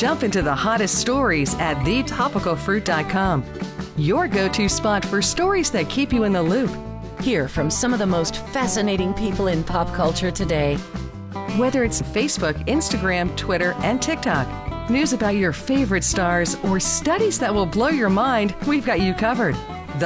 Jump into the hottest stories at thetopicalfruit.com. Your go-to spot for stories that keep you in the loop. Hear from some of the most fascinating people in pop culture today. Whether it's Facebook, Instagram, Twitter, and TikTok, news about your favorite stars, or studies that will blow your mind, we've got you covered.